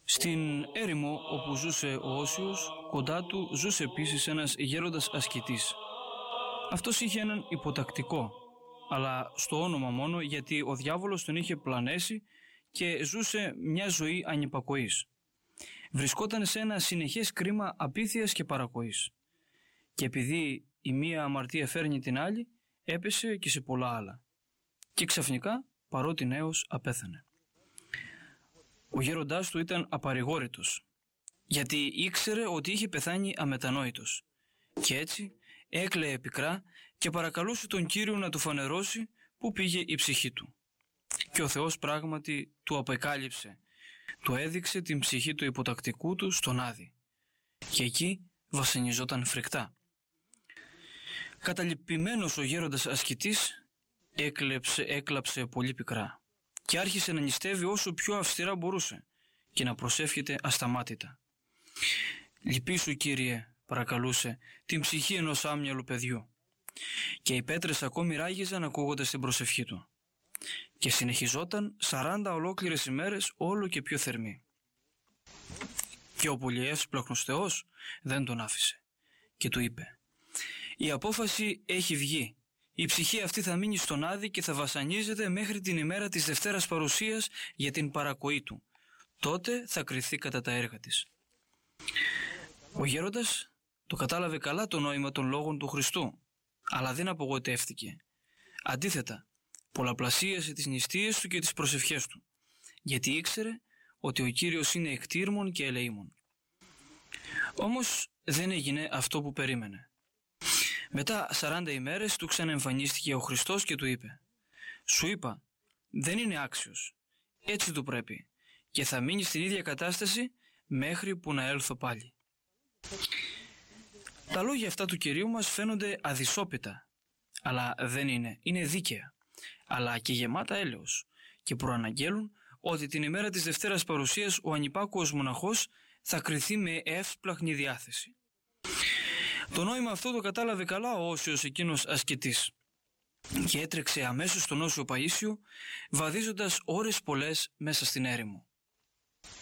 Στην έρημο όπου ζούσε ο Όσιος, κοντά του ζούσε επίσης ένας γέροντας ασκητής. Αυτός είχε έναν υποτακτικό, αλλά στο όνομα μόνο, γιατί ο διάβολος τον είχε πλανέσει και ζούσε μια ζωή ανυπακοής. Βρισκόταν σε ένα συνεχές κρίμα απίθειας και παρακοής. Και επειδή η μία αμαρτία φέρνει την άλλη, έπεσε και σε πολλά άλλα. Και ξαφνικά, παρότι νέος, απέθανε. Ο γέροντάς του ήταν απαρηγόρητος, γιατί ήξερε ότι είχε πεθάνει αμετανόητος. Και έτσι έκλαιε πικρά και παρακαλούσε τον Κύριο να του φανερώσει πού πήγε η ψυχή του. Και ο Θεός πράγματι του απεκάλυψε, του έδειξε την ψυχή του υποτακτικού του στον Άδη. Και εκεί βασανιζόταν φρικτά. Καταλυπημένος ο γέροντας ασκητής έκλαψε πολύ πικρά και άρχισε να νηστεύει όσο πιο αυστηρά μπορούσε και να προσεύχεται ασταμάτητα. «Λυπήσου, Κύριε», παρακαλούσε, «την ψυχή ενός άμυαλου παιδιού». Και οι πέτρες ακόμη ράγιζαν ακούγοντας την προσευχή του. Και συνεχιζόταν 40 ολόκληρες ημέρες όλο και πιο θερμή. Και ο πολυεύσπλαχνος Θεός δεν τον άφησε και του είπε: «Η απόφαση έχει βγει. Η ψυχή αυτή θα μείνει στον Άδη και θα βασανίζεται μέχρι την ημέρα της Δευτέρας Παρουσίας για την παρακοή του. Τότε θα κριθεί κατά τα έργα της». Ο γέροντας το κατάλαβε καλά το νόημα των λόγων του Χριστού, αλλά δεν απογοητεύτηκε. Αντίθετα, πολλαπλασίασε τις νηστείες του και τις προσευχές του, γιατί ήξερε ότι ο Κύριος είναι εκτήρμων και ελεήμων. Όμως δεν έγινε αυτό που περίμενε. Μετά 40 ημέρες του ξαναεμφανίστηκε ο Χριστός και του είπε: «Σου είπα, δεν είναι άξιος, έτσι του πρέπει, και θα μείνει στην ίδια κατάσταση μέχρι που να έλθω πάλι». Τα λόγια αυτά του Κυρίου μας φαίνονται αδυσόπιτα, αλλά δεν είναι δίκαια, αλλά και γεμάτα έλεος, και προαναγγέλουν ότι την ημέρα της Δευτέρας Παρουσίας ο ανυπάκουος μοναχός θα κριθεί με εύσπλαχνη διάθεση. Το νόημα αυτό το κατάλαβε καλά ο Όσιος εκείνος ασκητής και έτρεξε αμέσως στον Όσιο Παΐσιο, βαδίζοντας ώρες πολλές μέσα στην έρημο.